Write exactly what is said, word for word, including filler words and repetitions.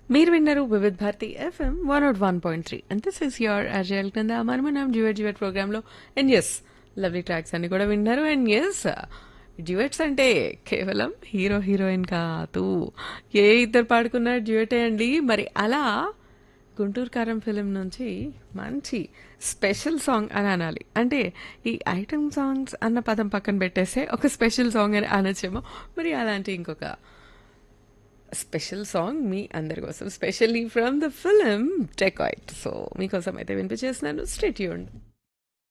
మీరు విన్నారు Vividh Bharati FM one not one point three and this is your అజయల్ కింద మనం డ్యూయట్ డ్యూయట్ ప్రోగ్రాంలో అండ్ ఎస్ లవ్లీ ట్రాక్స్ అన్ని కూడా విన్నారు అండ్ ఎస్ డ్యూయట్స్ అంటే కేవలం హీరో హీరోయిన్ కాదు, ఏ ఇద్దరు పాడుకున్న డ్యూయటే అండి. మరి అలా గుంటూరు కారం ఫిలిం నుంచి మంచి స్పెషల్ సాంగ్ అని అనాలి. అంటే ఈ ఐటమ్ సాంగ్స్ అన్న పదం పక్కన పెట్టేస్తే ఒక స్పెషల్ సాంగ్ అని అనొచ్చేమో. మరి అలాంటి ఇంకొక స్పెషల్ సాంగ్ మీ అందరి కోసం, specially from the film dacoit. So మీకోసం అయితే వినిపించేస్తున్నాను. Stay tuned.